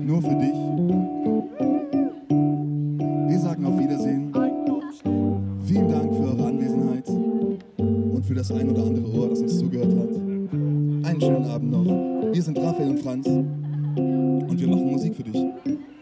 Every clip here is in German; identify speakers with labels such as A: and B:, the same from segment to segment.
A: nur für dich. Wir sagen auf Wiedersehen. Vielen Dank für eure Anwesenheit und für das ein oder andere Ohr, das uns zugehört hat. Einen schönen Abend noch. Wir sind Raphael und Franz und wir machen Musik für dich.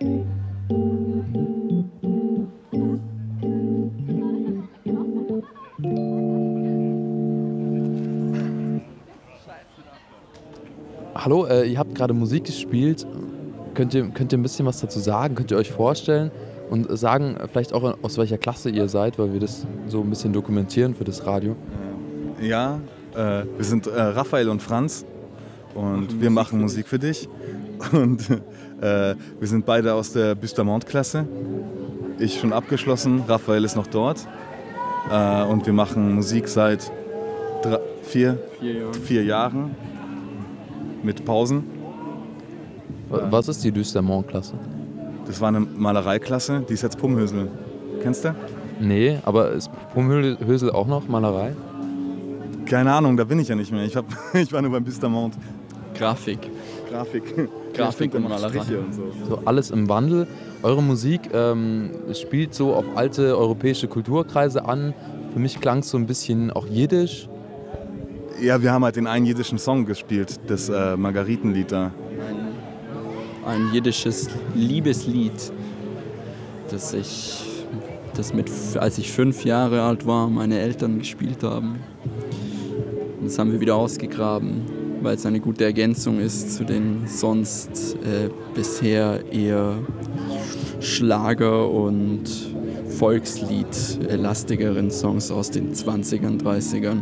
B: Hallo, ihr habt gerade Musik gespielt. Könnt ihr ein bisschen was dazu sagen? Könnt ihr euch vorstellen und sagen vielleicht auch, aus welcher Klasse ihr seid, weil wir das so ein bisschen dokumentieren für das Radio?
C: Ja, wir sind Raphael und Franz und wir machen Musik für dich. Und wir sind beide aus der Bustamante-Klasse. Ich schon abgeschlossen, Raphael ist noch dort. Und wir machen Musik seit 4 Jahren mit Pausen.
B: Was ist die Bustamante-Klasse?
C: Das war eine Malereiklasse, die ist jetzt Pumhösel. Kennst du?
B: Nee, aber ist Pumhösel auch noch Malerei?
C: Keine Ahnung, da bin ich ja nicht mehr. Ich war nur beim Bustamante.
D: Grafik und Malerei.
C: Und so.
B: So alles im Wandel. Eure Musik spielt so auf alte europäische Kulturkreise an. Für mich klang es so ein bisschen auch jiddisch.
C: Ja, wir haben halt den einen jiddischen Song gespielt, das Margaritenlied da.
D: Ein jiddisches Liebeslied, das als ich 5 Jahre alt war, meine Eltern gespielt haben. Und das haben wir wieder ausgegraben, weil es eine gute Ergänzung ist zu den sonst bisher eher Schlager- und Volkslied-lastigeren Songs aus den 20ern, 30ern.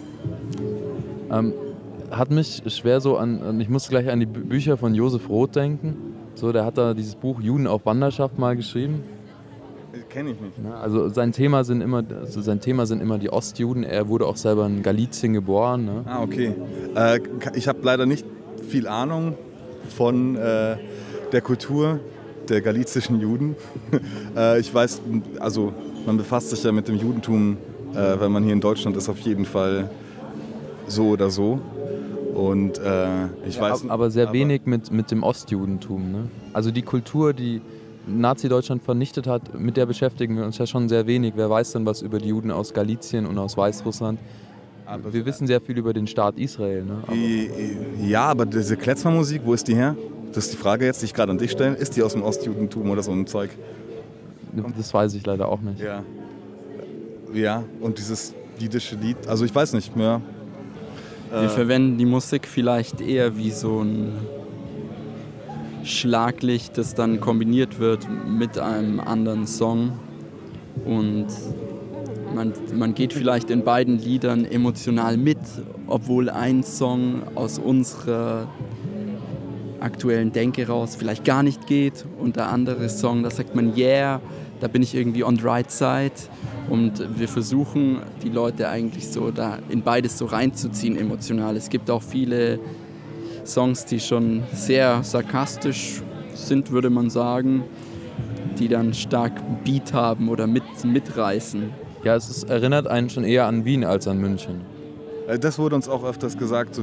B: Hat mich schwer so ich musste gleich an die Bücher von Josef Roth denken. So, der hat da dieses Buch Juden auf Wanderschaft mal geschrieben.
C: Kenne ich nicht.
B: Also sein Thema sind immer die Ostjuden. Er wurde auch selber in Galizien geboren. Ne?
C: Ah, okay. Ich habe leider nicht viel Ahnung von der Kultur der galizischen Juden. Ich weiß, also man befasst sich ja mit dem Judentum, wenn man hier in Deutschland ist, auf jeden Fall so oder so. Und ich weiß.
B: Aber sehr wenig mit dem Ostjudentum. Ne? Also die Kultur, die Nazi-Deutschland vernichtet hat, mit der beschäftigen wir uns ja schon sehr wenig. Wer weiß denn was über die Juden aus Galizien und aus Weißrussland? Wir wissen sehr viel über den Staat Israel. Ne?
C: Ja, aber diese Klezmer-Musik, wo ist die her? Das ist die Frage jetzt, die ich gerade an dich stelle. Ist die aus dem Ostjudentum oder so ein Zeug?
B: Das weiß ich leider auch nicht.
C: Ja, und dieses jiddische Lied, also ich weiß nicht mehr.
D: Wir verwenden die Musik vielleicht eher wie so ein Schlaglicht, das dann kombiniert wird mit einem anderen Song. Und man geht vielleicht in beiden Liedern emotional mit, obwohl ein Song aus unserer aktuellen Denke raus vielleicht gar nicht geht. Und der andere Song, da sagt man, yeah, da bin ich irgendwie on the right side. Und wir versuchen, die Leute eigentlich so da in beides so reinzuziehen emotional. Es gibt auch viele Songs, die schon sehr sarkastisch sind, würde man sagen, die dann stark Beat haben oder mitreißen.
B: Ja, erinnert einen schon eher an Wien als an München.
C: Das wurde uns auch öfters gesagt,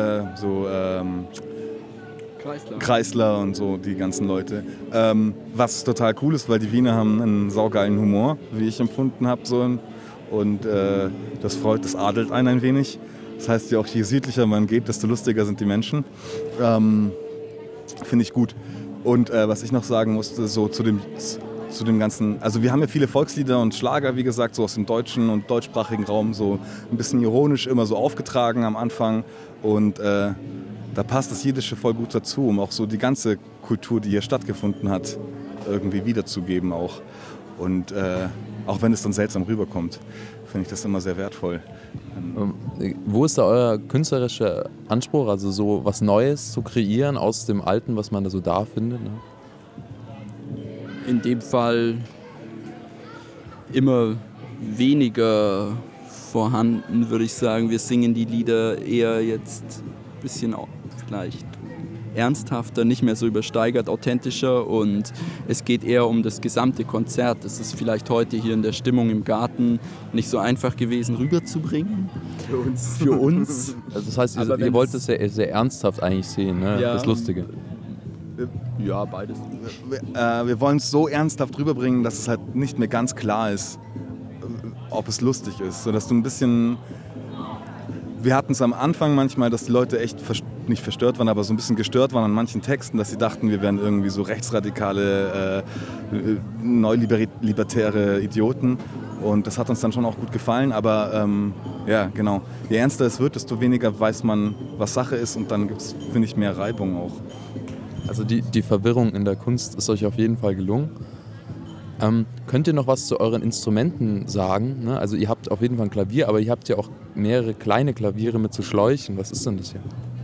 C: Kreisler und so, die ganzen Leute. Was total cool ist, weil die Wiener haben einen saugeilen Humor, wie ich empfunden habe. So. Und das adelt einen ein wenig. Das heißt ja auch, je südlicher man geht, desto lustiger sind die Menschen. Finde ich gut. Und was ich noch sagen musste, so zu dem ganzen, also wir haben ja viele Volkslieder und Schlager, wie gesagt, so aus dem deutschen und deutschsprachigen Raum, so ein bisschen ironisch immer so aufgetragen am Anfang. Und da passt das Jiddische voll gut dazu, um auch so die ganze Kultur, die hier stattgefunden hat, irgendwie wiederzugeben auch. Und auch wenn es dann seltsam rüberkommt, finde ich das immer sehr wertvoll.
B: Wo ist da euer künstlerischer Anspruch, also so was Neues zu kreieren aus dem Alten, was man da so da findet? Ne?
D: In dem Fall immer weniger vorhanden, würde ich sagen. Wir singen die Lieder eher jetzt ein bisschen vielleicht ernsthafter, nicht mehr so übersteigert, authentischer, und es geht eher um das gesamte Konzert. Es ist vielleicht heute hier in der Stimmung im Garten nicht so einfach gewesen rüberzubringen. Für uns.
B: Also das heißt, ihr wollt es sehr, sehr ernsthaft eigentlich sehen, ne?
D: Ja,
B: das Lustige.
D: Ja, beides.
C: Wir wollen es so ernsthaft rüberbringen, dass es halt nicht mehr ganz klar ist, ob es lustig ist. Sodass du ein bisschen... Wir hatten es am Anfang manchmal, dass die Leute echt nicht verstört waren, aber so ein bisschen gestört waren an manchen Texten, dass sie dachten, wir wären irgendwie so rechtsradikale, neolibertäre Idioten. Und das hat uns dann schon auch gut gefallen, aber ja, genau. Je ernster es wird, desto weniger weiß man, was Sache ist, und dann gibt es, finde ich, mehr Reibung auch.
B: Also die Verwirrung in der Kunst ist euch auf jeden Fall gelungen. Könnt ihr noch was zu euren Instrumenten sagen? Ne? Also ihr habt auf jeden Fall ein Klavier, aber ihr habt ja auch mehrere kleine Klaviere mit so Schläuchen. Was ist denn das hier?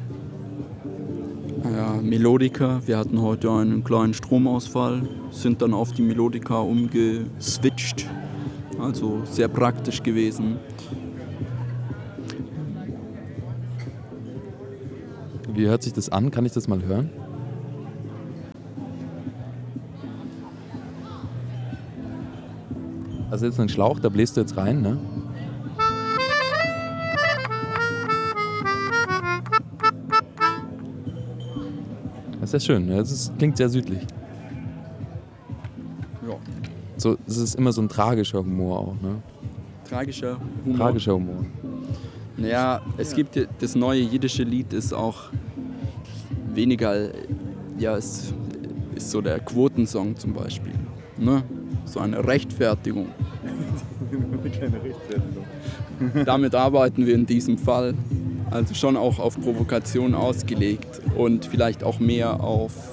D: Ja, Melodica. Wir hatten heute einen kleinen Stromausfall, sind dann auf die Melodica umgeswitcht. Also sehr praktisch gewesen.
B: Wie hört sich das an? Kann ich das mal hören? Also jetzt ein Schlauch, da bläst du jetzt rein, ne? Das ist ja schön, ja, klingt sehr südlich.
D: Ja.
B: So, das ist immer so ein tragischer Humor auch, ne?
D: Tragischer Humor.
B: Tragischer Humor.
D: Naja, es gibt das neue jiddische Lied, ist auch weniger, ja, es ist so der Quotensong zum Beispiel. Ne? So eine Rechtfertigung.
C: Eine kleine Rechtfertigung.
D: Damit arbeiten wir in diesem Fall. Also schon auch auf Provokation ausgelegt und vielleicht auch mehr auf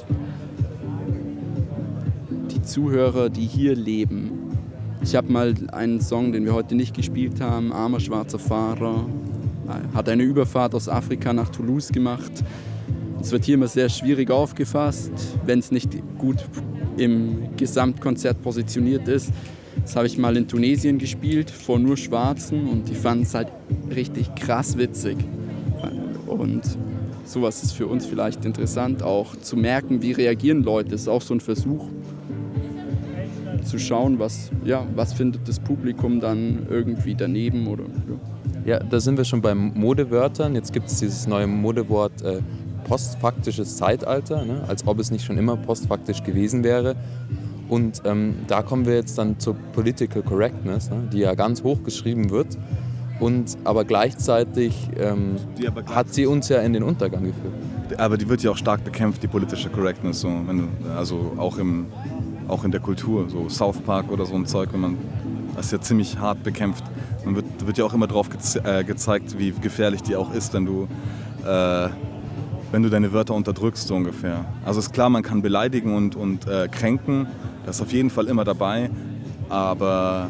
D: die Zuhörer, die hier leben. Ich habe mal einen Song, den wir heute nicht gespielt haben, Armer schwarzer Fahrer, hat eine Überfahrt aus Afrika nach Toulouse gemacht. Es wird hier immer sehr schwierig aufgefasst, wenn es nicht gut im Gesamtkonzert positioniert ist. Das habe ich mal in Tunesien gespielt, vor nur Schwarzen, und die fanden es halt richtig krass witzig. Und sowas ist für uns vielleicht interessant, auch zu merken, wie reagieren Leute. Das ist auch so ein Versuch, zu schauen, was findet das Publikum dann irgendwie daneben. Oder,
B: Ja, da sind wir schon bei Modewörtern. Jetzt gibt es dieses neue Modewort postfaktisches Zeitalter, ne? Als ob es nicht schon immer postfaktisch gewesen wäre. Und da kommen wir jetzt dann zur Political Correctness, ne? Die ja ganz hoch geschrieben wird. Aber gleichzeitig hat sie uns ja in den Untergang geführt.
C: Aber die wird ja auch stark bekämpft, die politische Correctness. So, also auch in der Kultur, so South Park oder so ein Zeug, das ist ja ziemlich hart bekämpft. Man wird ja auch immer drauf gezeigt, wie gefährlich die auch ist, wenn du deine Wörter unterdrückst, so ungefähr. Also ist klar, man kann beleidigen und kränken, das ist auf jeden Fall immer dabei, aber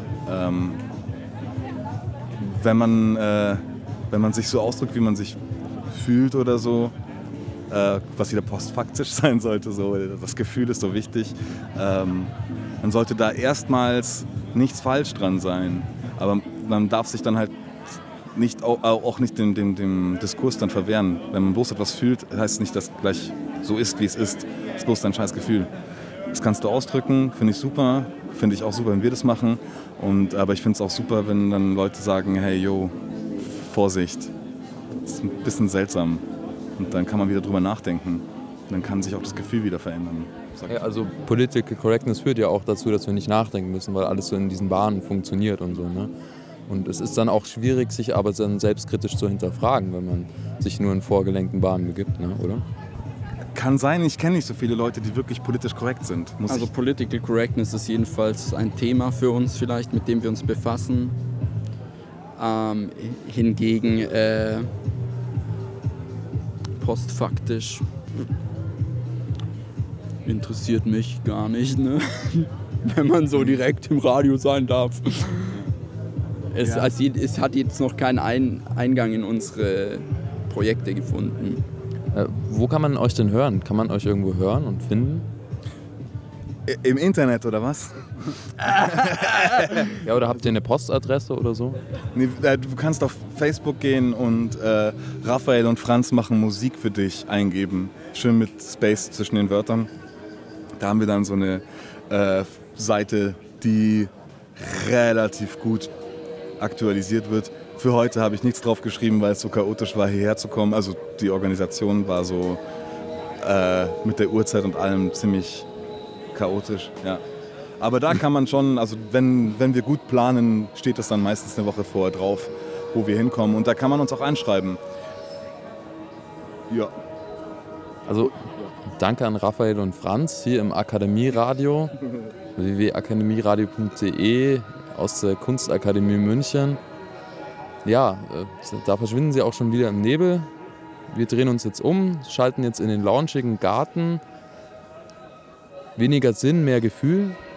C: wenn man sich so ausdrückt, wie man sich fühlt oder so, was wieder postfaktisch sein sollte, so, das Gefühl ist so wichtig, dann sollte da erstmals nichts falsch dran sein, aber man darf sich dann halt auch nicht dem Diskurs dann verwehren. Wenn man bloß etwas fühlt, heißt es nicht, dass gleich so ist, wie es ist. Es ist bloß dein scheiß Gefühl. Das kannst du ausdrücken, finde ich super. Finde ich auch super, wenn wir das machen. Aber ich finde es auch super, wenn dann Leute sagen, hey, yo, Vorsicht. Das ist ein bisschen seltsam. Und dann kann man wieder drüber nachdenken. Dann kann sich auch das Gefühl wieder verändern.
B: Ja, also Political Correctness führt ja auch dazu, dass wir nicht nachdenken müssen, weil alles so in diesen Bahnen funktioniert und so, ne? Und es ist dann auch schwierig, sich aber dann selbstkritisch zu hinterfragen, wenn man sich nur in vorgelenkten Bahnen begibt, ne? Oder?
C: Kann sein, ich kenne nicht so viele Leute, die wirklich politisch korrekt sind.
D: Also Political Correctness ist jedenfalls ein Thema für uns vielleicht, mit dem wir uns befassen. Hingegen postfaktisch interessiert mich gar nicht, ne? Wenn man so direkt im Radio sein darf. Es hat jetzt noch keinen Eingang in unsere Projekte gefunden.
B: Wo kann man euch denn hören? Kann man euch irgendwo hören und finden?
C: Im Internet oder was?
B: Ja, oder habt ihr eine Postadresse oder so?
C: Nee, du kannst auf Facebook gehen und Raphael und Franz machen Musik für dich eingeben. Schön mit Space zwischen den Wörtern. Da haben wir dann so eine Seite, die relativ gut aktualisiert wird. Für heute habe ich nichts drauf geschrieben, weil es so chaotisch war, hierher zu kommen. Also die Organisation war so mit der Uhrzeit und allem ziemlich chaotisch. Ja. Aber da kann man schon, also wenn wir gut planen, steht das dann meistens eine Woche vorher drauf, wo wir hinkommen. Und da kann man uns auch anschreiben. Ja.
B: Also danke an Raphael und Franz hier im Akademieradio, www.akademieradio.de aus der Kunstakademie München. Ja, da verschwinden sie auch schon wieder im Nebel. Wir drehen uns jetzt um, schalten jetzt in den launchigen Garten. Weniger Sinn, mehr Gefühl.